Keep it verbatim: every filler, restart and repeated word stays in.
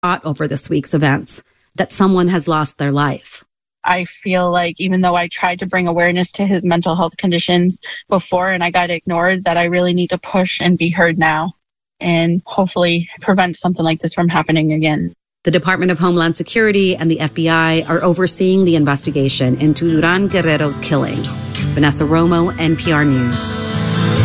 over this week's events, that someone has lost their life. I feel like even though I tried to bring awareness to his mental health conditions before and I got ignored, that I really need to push and be heard now and hopefully prevent something like this from happening again. The Department of Homeland Security and the F B I are overseeing the investigation into Duran Guerrero's killing. Vanessa Romo, N P R News.